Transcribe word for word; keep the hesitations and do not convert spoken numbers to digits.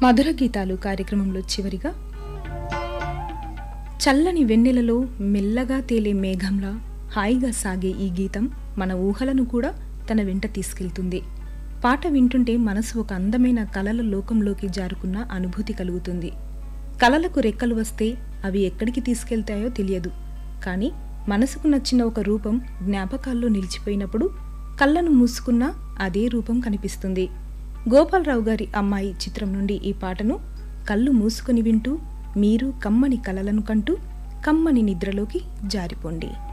మధుర గీతాలు కార్యక్రమంలో చివరిగా చల్లని వెన్నెలలో మెల్లగా తేలే మేఘంలా హాయిగా సాగే ఈ గీతం మన ఊహలను కూడా తన వెంట తీసుకెళ్తుంది. పాట వింటుంటే మనసు ఒక అందమైన కలల లోకంలోకి జారుకున్న అనుభూతి కలుగుతుంది. కలలకు రెక్కలు వస్తే అవి ఎక్కడికి తీసుకెళ్తాయో తెలియదు, కానీ మనసుకు నచ్చిన ఒక రూపం జ్ఞాపకాల్లో నిలిచిపోయినప్పుడు కళ్ళను మూసుకున్నా అదే రూపం కనిపిస్తుంది. గోపాలరావు గారి అమ్మాయి చిత్రం నుండి ఈ పాటను కళ్ళు మూసుకొని వింటూ మీరు కమ్మని కలలను కంటూ కమ్మని నిద్రలోకి జారిపోండి.